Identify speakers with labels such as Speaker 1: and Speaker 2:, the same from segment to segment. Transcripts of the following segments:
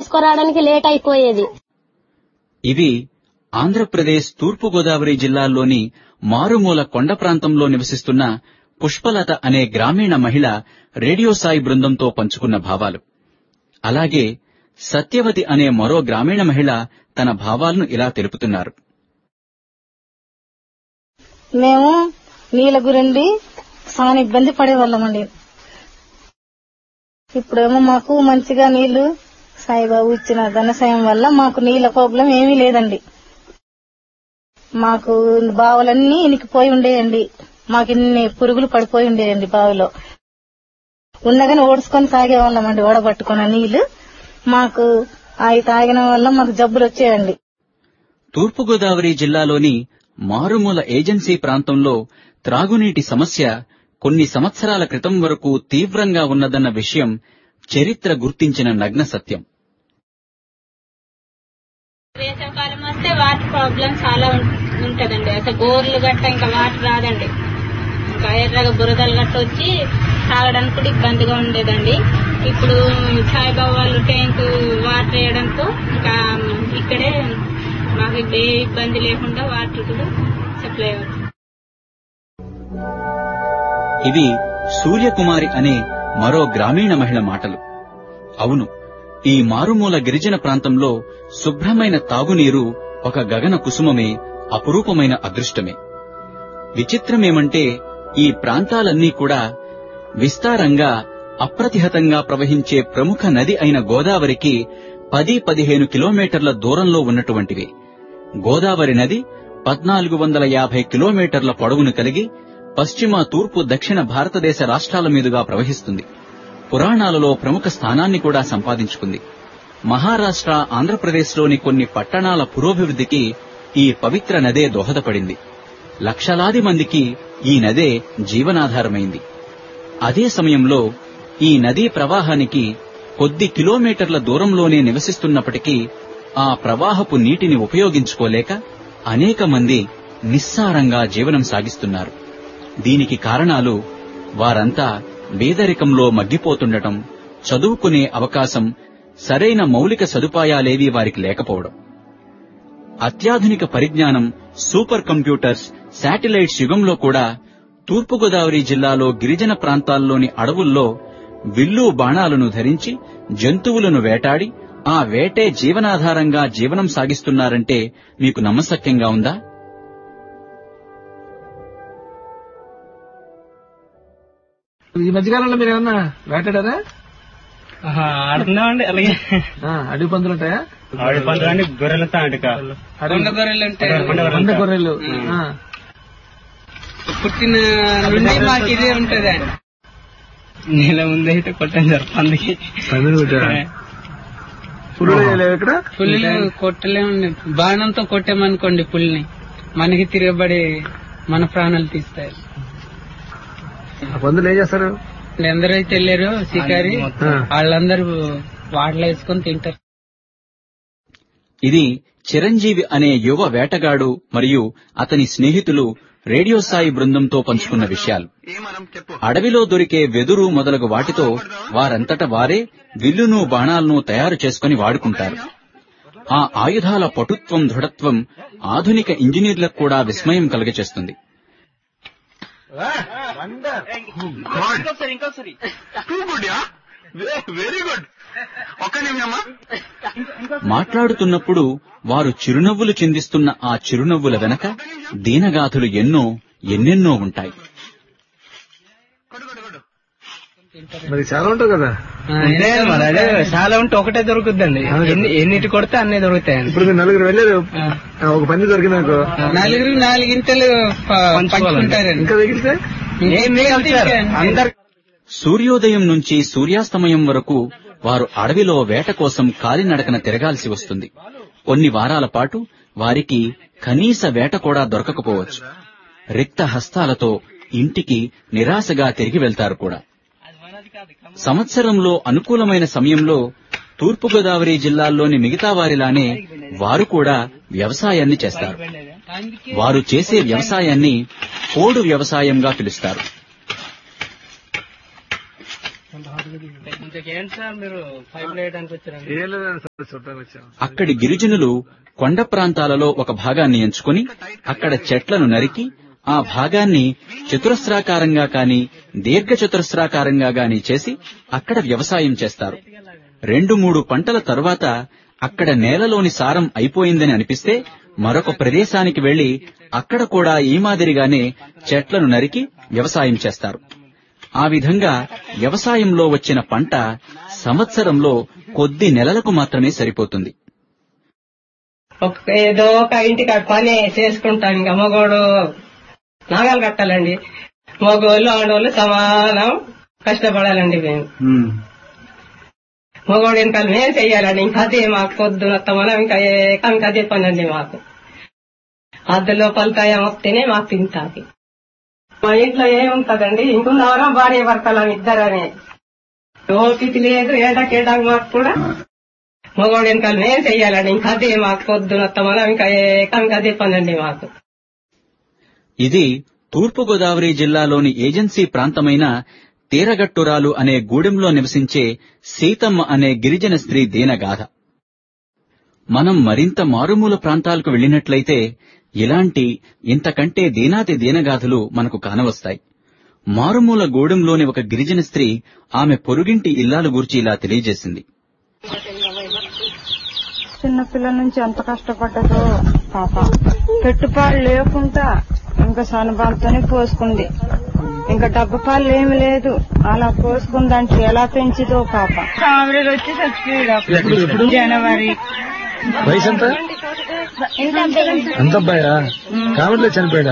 Speaker 1: మోసుకురావడానికి late అయిపోయేది.
Speaker 2: ఇవి ఆంధ్రప్రదేశ్ తూర్పుగోదావరి జిల్లాల్లోని మారుమూల కొండ ప్రాంతంలో నివసిస్తున్న పుష్పలత అనే గ్రామీణ మహిళ రేడియో సాయి బృందంతో పంచుకున్న భావాలు. అలాగే సత్యవతి అనే మరో గ్రామీణ మహిళ తన భావాలను ఇలా తెలుపుతున్నారు.
Speaker 3: మేము నీళ్ళ గురించి చాలా ఇబ్బంది పడేవాళ్ళమండి. ఇప్పుడేమో మాకు మంచిగా నీళ్లు సాయిబాబు ఇచ్చిన ఘన సాయం వల్ల మాకు నీళ్ల ప్రాబ్లం ఏమీ లేదండి. మాకు బావులన్నీ ఇనికిపోయి ఉండేయండి. మాకు ఇన్ని పురుగులు పడిపోయి ఉండేయండి బావిలో. ఉన్నగానే ఓడుచుకొని తాగేవాళ్ళమండి. ఓడబట్టుకున్న నీళ్లు మాకు అవి తాగిన వల్ల మాకు జబ్బులు వచ్చాయండి.
Speaker 2: తూర్పుగోదావరి జిల్లాలోని మారుమూల ఏజెన్సీ ప్రాంతంలో త్రాగునీటి సమస్య కొన్ని సంవత్సరాల క్రితం వరకు తీవ్రంగా ఉన్నదన్న విషయం చరిత్ర గుర్తించిన నగ్న సత్యం.
Speaker 4: వేసవకాలం వస్తే వాటర్ ప్రాబ్లం చాలా ఉంటదండి. అసలు బోర్లు గట్ట ఇంకా వాటర్ రాదండి. ఇంకా ఎర్రగా బురదలు గట్ట వచ్చి తాగడానికి కూడా ఇబ్బందిగా ఉండేదండి. ఇప్పుడు సాయిబాబా వాళ్ళు ట్యాంకు వాటర్ వేయడంతో ఇంకా ఇక్కడే మాకు ఏ ఇబ్బంది లేకుండా వాటర్ కూడా సప్లై అవుతుంది.
Speaker 2: ఇవి సూర్యకుమారి అనే మరో గ్రామీణ మహిళ మాటలు. అవును, ఈ మారుమూల గిరిజన ప్రాంతంలో శుభ్రమైన తాగునీరు ఒక గగన కుసుమమే, అపురూపమైన అదృష్టమే. విచిత్రమేమంటే ఈ ప్రాంతాలన్నీ కూడా విస్తారంగా అప్రతిహతంగా ప్రవహించే ప్రముఖ నది అయిన గోదావరికి 10-15 కిలోమీటర్ల దూరంలో ఉన్నటువంటివి. గోదావరి నది 1450 కిలోమీటర్ల పొడవును కలిగి పశ్చిమ, తూర్పు, దక్షిణ భారతదేశ రాష్ట్రాల మీదుగా ప్రవహిస్తుంది. పురాణాలలో ప్రముఖ స్థానాన్ని కూడా సంపాదించుకుంది. మహారాష్ట్ర, ఆంధ్రప్రదేశ్లోని కొన్ని పట్టణాల పురోభివృద్ధికి ఈ పవిత్ర నదే దోహదపడింది. లక్షలాది మందికి ఈ నదే జీవనాధారమైంది. అదే సమయంలో ఈ నదీ ప్రవాహానికి కొద్ది కిలోమీటర్ల దూరంలోనే నివసిస్తున్నప్పటికీ ఆ ప్రవాహపు నీటిని ఉపయోగించుకోలేక అనేక మంది నిస్సారంగా జీవనం సాగిస్తున్నారు. దీనికి కారణాలు వారంతా పేదరికంలో మగ్గిపోతుండటం, చదువుకునే అవకాశం, సరైన మౌలిక సదుపాయాలేవీ వారికి లేకపోవడం. అత్యాధునిక పరిజ్ఞానం, సూపర్ కంప్యూటర్స్, శాటిలైట్స్ యుగంలో కూడా తూర్పుగోదావరి జిల్లాలో గిరిజన ప్రాంతాల్లోని అడవుల్లో విల్లు బాణాలను ధరించి జంతువులను వేటాడి ఆ వేటే జీవనాధారంగా జీవనం సాగిస్తున్నారంటే మీకు నమ్మశక్యంగా ఉందా?
Speaker 5: ఈ మధ్యకాలంలో మీరు ఏమన్నా వేటాడారా?
Speaker 6: ఆడుతున్నామండి. అలాగే
Speaker 5: అడవి పందులు ఉంటాయా?
Speaker 6: అడవి పందులు అంటే గొర్రెలతో
Speaker 5: కొండ గొర్రెలు
Speaker 6: పుట్టిన నుండి మాకు ఇదే ఉంటది. నీళ్ళ ముందు అయితే కొట్టాను సార్ పందుకి. పుల్లి కొట్టలేమండి. బాణంతో కొట్టామనుకోండి పుల్లిని, మనకి తిరగబడి మన ప్రాణాలు తీస్తాయి.
Speaker 5: పందులు ఏం చేస్తారు?
Speaker 6: ఎందరైతే వెళ్ళారో షికారి వాళ్ళందరూ వాటలు వేసుకొని తింటారు.
Speaker 2: ఇది చిరంజీవి అనే యువ వేటగాడు మరియు అతని స్నేహితులు రేడియో సాయి బృందంతో పంచుకున్న విషయాలు. అడవిలో దొరికే వెదురు మొదలగు వాటితో వారంతట వారే విల్లును, బాణాలను తయారు చేసుకుని వాడుకుంటారు. ఆ ఆయుధాల పటుత్వం, దృఢత్వం ఆధునిక ఇంజనీర్లకు కూడా విస్మయం కలుగచేస్తుంది. మాట్లాడుతున్నప్పుడు వారు చిరునవ్వులు చిందిస్తున్న ఆ చిరునవ్వుల వెనక దీనగాథలు ఎన్నెన్నో ఉంటాయి.
Speaker 5: మరి చాలా ఉంటుంది కదా?
Speaker 6: అదే చాలా ఉంటే ఒకటే దొరుకుద్దండి. ఎన్నిటి కొడితే అన్నీ దొరుకుతాయండి.
Speaker 5: ఇప్పుడు మీరు నలుగురు వెళ్ళారు, ఒక పంది దొరికిందనుకో,
Speaker 6: నలుగురు 4 గింటలు పంచుకుంటారండి.
Speaker 5: ఇంకా తగిలితే
Speaker 6: అందరు.
Speaker 2: సూర్యోదయం నుంచి సూర్యాస్తమయం వరకు వారు అడవిలో వేట కోసం కాలినడకన తిరగాల్సి వస్తుంది. కొన్ని వారాల పాటు వారికి కనీస వేట కూడా దొరకకపోవచ్చు. రిక్త హస్తాలతో ఇంటికి నిరాశగా తిరిగి వెళ్తారు కూడా. సంవత్సరంలో అనుకూలమైన సమయంలో తూర్పుగోదావరి జిల్లాల్లోని మిగతా వారిలానే వారు కూడా వ్యవసాయాన్ని చేస్తారు. వారు చేసే వ్యవసాయాన్ని పోడు వ్యవసాయంగా పిలుస్తారు. అక్కడి గిరిజనులు కొండ ప్రాంతాలలో ఒక భాగాన్ని ఎంచుకుని అక్కడ చెట్లను నరికి ఆ భాగాన్ని చతురస్రాకారంగా కాని దీర్ఘ చతురస్రాకారంగా గాని చేసి అక్కడ వ్యవసాయం చేస్తారు. 2-3 పంటల తరువాత అక్కడ నేలలోని సారం అయిపోయిందని అనిపిస్తే మరొక ప్రదేశానికి వెళ్లి అక్కడ కూడా ఈ మాదిరిగానే చెట్లను నరికి వ్యవసాయం చేస్తారు. ఆ విధంగా వ్యవసాయంలో వచ్చిన పంట సంవత్సరంలో కొద్ది నెలలకు మాత్రమే సరిపోతుంది.
Speaker 1: ఏదో ఒక ఇంటికి పని చేసుకుంటాం. ఇంకా మగోడు నాగాలు కట్టాలండి. మగోళ్ళు ఆడవాళ్ళు సమానం కష్టపడాలండి. మేము మగోడు వెనకాల మేము చెయ్యాలండి. ఇంకా అదే మాకు పొద్దున మనం ఇంకా అదే పని అండి. మాకు అద్దెలో ఫలితాయం వస్తేనే మాకు తింటాది. మా ఇంట్లో ఏముంటదండి, ఇంకున్నవరా భార్య భర్తలం ఇద్దరనే ఓపిక లేదు. ఏడాకేడాకు మాకు కూడా మగోడు వెనకాల మేము చెయ్యాలండి. ఇంకా అదే మాకు పొద్దున మనం ఇంకా అదే పని అండి. మాకు
Speaker 2: ఇది తూర్పుగోదావరి జిల్లాలోని ఏజెన్సీ ప్రాంతమైన తీరగట్టురాలు అనే గూడెంలో నివసించే సీతమ్మ అనే గిరిజన స్త్రీ దీనగాథ. మనం మరింత మారుమూల ప్రాంతాలకు వెళ్లినట్లయితే ఇలాంటి ఇంతకంటే దీనాతి దీనగాథలు మనకు కానవస్తాయి. మారుమూల గూడెంలోని ఒక గిరిజన స్త్రీ ఆమె పొరుగింటి ఇల్లాలు గూర్చి ఇలా తెలియజేసింది.
Speaker 7: చిన్నపిల్ల నుంచి ఎంత కష్టపడ్డదో పాప. పెట్టుపాలు లేకుండా ఇంకా సన్నపాలతోనే పోసుకుంది. ఇంకా డబ్బపాలు ఏమి లేదు. అలా పోసుకుందంటే ఎలా పెంచిదో పాప. కామెడీలు వచ్చి చచ్చిపోయాడు జనవరి.
Speaker 5: వయసు ఎంత? అంత అబ్బాయా? కామెడీలో చనిపోయాడా?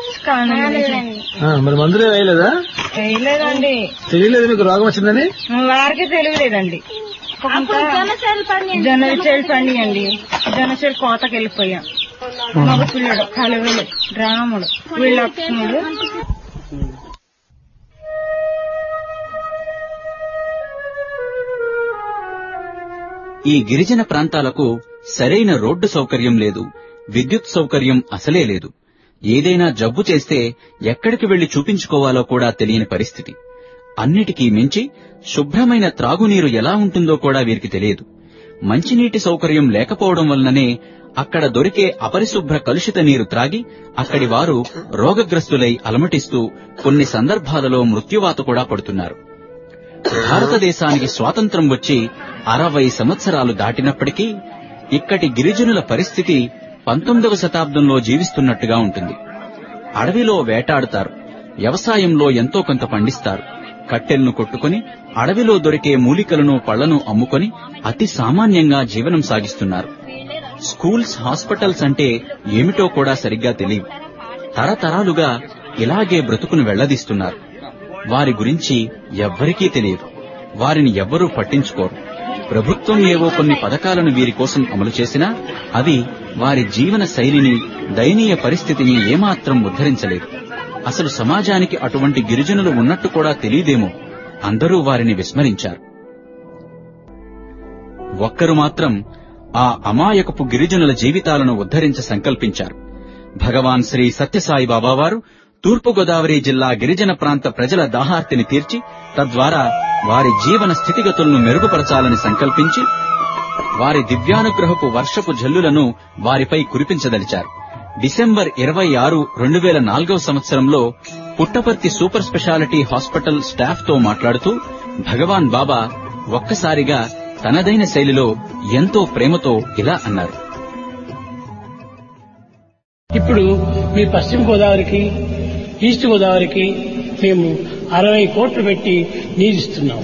Speaker 5: మరి మందులే వేయలేదా?
Speaker 7: వేయలేదండి.
Speaker 5: తెలియలేదు మీకు రోగం వచ్చిందని?
Speaker 7: వారికి తెలియలేదండి. జనసేలు పండి అండి. జనసేలు కోతకి వెళ్ళిపోయాం. మగ పిల్లడు కలవలు రాముడు వీళ్ళక్షణుడు.
Speaker 2: ఈ గిరిజన ప్రాంతాలకు సరైన రోడ్డు సౌకర్యం లేదు, విద్యుత్ సౌకర్యం అసలే లేదు. ఏదైనా జబ్బు చేస్తే ఎక్కడికి వెళ్లి చూపించుకోవాలో కూడా తెలియని పరిస్థితి. అన్నిటికీ మించి శుభ్రమైన త్రాగునీరు ఎలా ఉంటుందో కూడా వీరికి తెలియదు. మంచినీటి సౌకర్యం లేకపోవడం వల్లనే అక్కడ దొరికే అపరిశుభ్ర కలుషిత నీరు త్రాగి అక్కడి వారు రోగగ్రస్తులై అలమటిస్తూ కొన్ని సందర్భాలలో మృత్యువాత కూడా పడుతున్నారు. భారతదేశానికి స్వాతంత్ర్యం వచ్చి 60 సంవత్సరాలు దాటినప్పటికీ ఇక్కడి గిరిజనుల పరిస్థితి 19వ శతాబ్దంలో జీవిస్తున్నట్టుగా ఉంటుంది. అడవిలో వేటాడుతారు, వ్యవసాయంలో ఎంతో కొంత పండిస్తారు, కట్టెలను కొట్టుకుని అడవిలో దొరికే మూలికలను పళ్లను అమ్ముకొని అతి సామాన్యంగా జీవనం సాగిస్తున్నారు. స్కూల్స్, హాస్పిటల్స్ అంటే ఏమిటో కూడా సరిగ్గా తెలియవు. తరతరాలుగా ఇలాగే బ్రతుకును వెళ్లదీస్తున్నారు. వారి గురించి ఎవ్వరికీ తెలియదు. వారిని ఎవ్వరూ పట్టించుకోరు. ప్రభుత్వం ఏవో కొన్ని పథకాలను వీరి కోసం అమలు చేసినా అవి వారి జీవన శైలిని, దయనీయ పరిస్థితిని ఏమాత్రం ఉద్ధరించలేదు. అసలు సమాజానికి అటువంటి గిరిజనులు ఉన్నట్టు కూడా తెలియదేమో. అందరూ వారిని విస్మరించారు. ఒక్కరు మాత్రం ఆ అమాయకపు గిరిజనుల జీవితాలను ఉద్ధరించ సంకల్పించారు. భగవాన్ శ్రీ సత్యసాయి బాబా వారు తూర్పుగోదావరి జిల్లా గిరిజన ప్రాంత ప్రజల దాహార్తిని తీర్చి తద్వారా వారి జీవన స్థితిగతులను మెరుగుపరచాలని సంకల్పించి వారి దివ్యానుగ్రహపు వర్షపు జల్లులను వారిపై కురిపించదలిచారు. డిసెంబర్ 26, 2004 సంవత్సరంలో Puttaparthi super speciality hospital staff తో మాట్లాడుతూ భగవాన్ బాబా ఒక్కసారిగా తనదైన శైలిలో ఎంతో ప్రేమతో ఇలా అన్నారు.
Speaker 8: ఇప్పుడు మీ పశ్చిమ గోదావరికి, ఈస్ట్ గోదావరికి మేము 60 కోట్లు పెట్టి నీరిస్తున్నాం.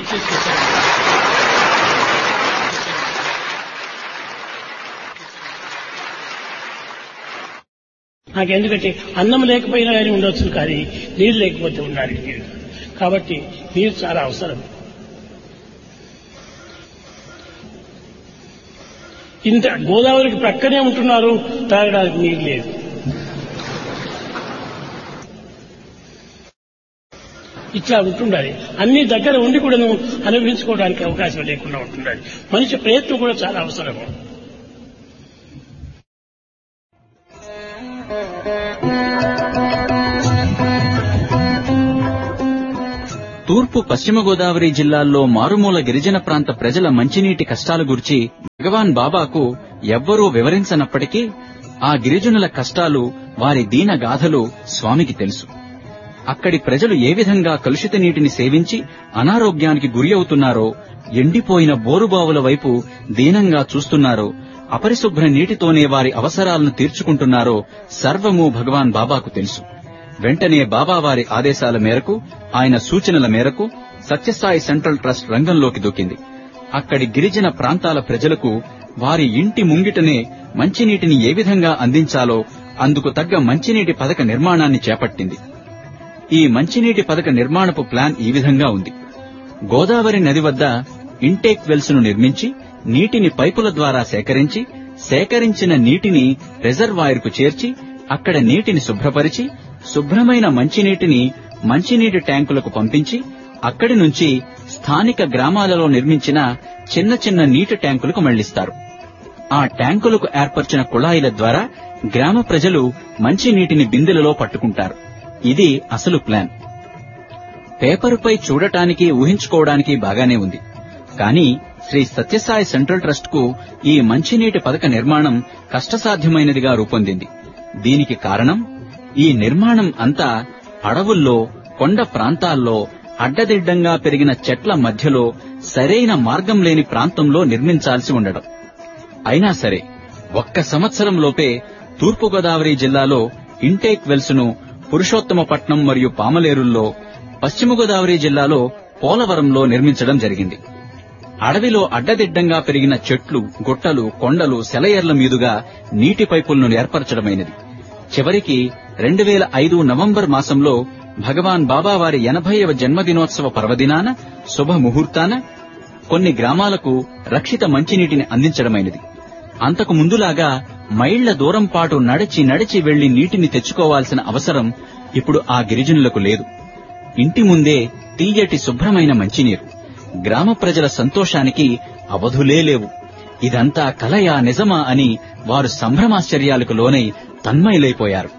Speaker 8: నాకెందుకంటే అన్నం లేకపోయినా కానీ ఉండొచ్చు, కానీ నీరు లేకపోతే ఉండాలి. కాబట్టి నీరు చాలా అవసరం. ఇంత గోదావరికి ప్రక్కనే ఉంటున్నారు, తాగడానికి నీరు లేదు. ఇట్లా ఉంటుండాలి. అన్ని దగ్గర ఉండి కూడాను అనుభవించుకోవడానికి అవకాశం లేకుండా ఉంటుండాలి. మనిషి ప్రయత్నం కూడా చాలా అవసరము.
Speaker 2: తూర్పు పశ్చిమ గోదావరి జిల్లాల్లో మారుమూల గిరిజన ప్రాంత ప్రజల మంచినీటి కష్టాల గురించి భగవాన్ బాబాకు ఎవ్వరూ వివరించనప్పటికీ ఆ గిరిజనుల కష్టాలు, వారి దీన గాథలు స్వామికి తెలుసు. అక్కడి ప్రజలు ఏ విధంగా కలుషిత నీటిని సేవించి అనారోగ్యానికి గురి అవుతున్నారో, ఎండిపోయిన బోరుబావుల వైపు దీనంగా చూస్తున్నారో, అపరిశుభ్ర నీటితోనే వారి అవసరాలను తీర్చుకుంటున్నారో సర్వము భగవాన్ బాబాకు తెలుసు. వెంటనే బాబా వారి ఆదేశాల మేరకు, ఆయన సూచనల మేరకు సత్యసాయి సెంట్రల్ ట్రస్ట్ రంగంలోకి దూకింది. అక్కడి గిరిజన ప్రాంతాల ప్రజలకు వారి ఇంటి ముంగిటనే మంచినీటిని ఏ విధంగా అందించాలో అందుకు తగ్గ మంచినీటి పథక నిర్మాణాన్ని చేపట్టింది. ఈ మంచినీటి పథక నిర్మాణపు ప్లాన్ ఈ విధంగా ఉంది. గోదావరి నది వద్ద ఇంటేక్ వెల్స్ ను నిర్మించి నీటిని పైపుల ద్వారా సేకరించి, సేకరించిన నీటిని రిజర్వాయర్ కు చేర్చి, అక్కడ నీటిని శుభ్రపరిచి, శుభ్రమైన మంచినీటిని మంచినీటి ట్యాంకులకు పంపించి, అక్కడి నుంచి స్థానిక గ్రామాలలో నిర్మించిన చిన్న చిన్న నీటి ట్యాంకులకు మళ్లిస్తారు. ఆ ట్యాంకులకు ఏర్పర్చిన కుళాయిల ద్వారా గ్రామ ప్రజలు మంచినీటిని బిందెలలో పట్టుకుంటారు. ఇది అసలు ప్లాన్. పేపరుపై చూడటానికి, ఊహించుకోవడానికి బాగానే ఉంది. కానీ శ్రీ సత్యసాయి సెంట్రల్ ట్రస్ట్ కు ఈ మంచినీటి పథక నిర్మాణం కష్టసాధ్యమైనదిగా రూపొందింది. దీనికి కారణం, ఈ నిర్మాణం అంతా అడవుల్లో, కొండ ప్రాంతాల్లో, అడ్డదిడ్డంగా పెరిగిన చెట్ల మధ్యలో, సరైన మార్గం లేని ప్రాంతంలో నిర్మించాల్సి ఉండడం. అయినా సరే, ఒక్క సంవత్సరంలోపే తూర్పుగోదావరి జిల్లాలో ఇంటేక్ వెల్స్ ను పురుషోత్తమపట్నం మరియు పామలేరుల్లో, పశ్చిమ గోదావరి జిల్లాలో పోలవరంలో నిర్మించడం జరిగింది. అడవిలో అడ్డదిడ్డంగా పెరిగిన చెట్లు, గుట్టలు, కొండలు, సెలయేర్ల మీదుగా నీటి పైపులను ఏర్పరచడమైనది. చివరికి 2005 నవంబర్ మాసంలో భగవాన్ బాబా వారి 80వ జన్మదినోత్సవ పర్వదినాన శుభముహూర్తాన కొన్ని గ్రామాలకు రక్షిత మంచినీటిని అందించడమైనది. అంతకు ముందులాగా మైళ్ల దూరం పాటు నడిచి వెళ్లి నీటిని తెచ్చుకోవాల్సిన అవసరం ఇప్పుడు ఆ గిరిజనులకు లేదు. ఇంటి ముందే తీయటి శుభ్రమైన మంచినీరు. గ్రామ ప్రజల సంతోషానికి అవధులే లేవు. ఇదంతా కలయా నిజమా అని వారు సంభ్రమాశ్చర్యాలకు లోనై తన్మయులైపోయారు.